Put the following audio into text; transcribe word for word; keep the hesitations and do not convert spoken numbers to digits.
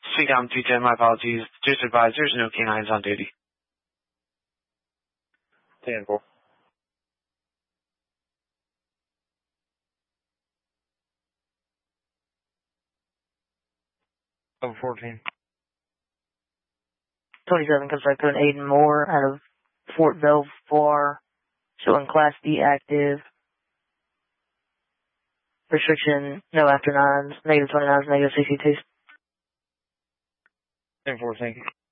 Speak down two ten, my apologies. Just advise there's no canines on duty. ten four. Over fourteen. twenty-seven comes back to an Aiden Moore out of Fort Belvoir, showing Class D active. Restriction, no after nines, negative twenty-nines, negative sixty-two. ten four, thank you.